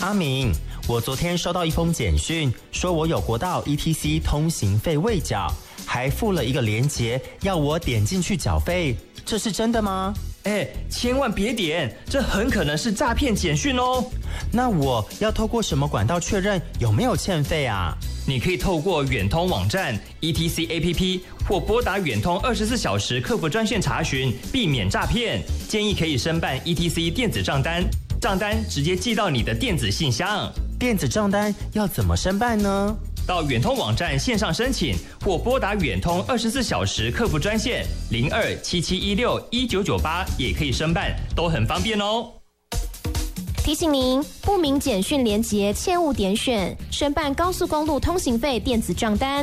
阿明，我昨天收到一封简讯，说我有国道 ETC 通行费未缴，还附了一个连结，要我点进去缴费，这是真的吗？ 千万别点，这很可能是诈骗简讯哦。 那我要透过什么管道确认有没有欠费啊？ 你可以透过远通网站、ETC APP 或拨打远通24小时客服专线查询，避免诈骗。建议可以申办 ETC 电子账单，账单直接寄到你的电子信箱。 电子账单要怎么申办呢？ 到远通网站线上申请，或拨打远通24小时客服专线0277161998也可以申办，都很方便哦。 提醒您，不明简讯连结切勿点选，申办高速公路通行费电子账单。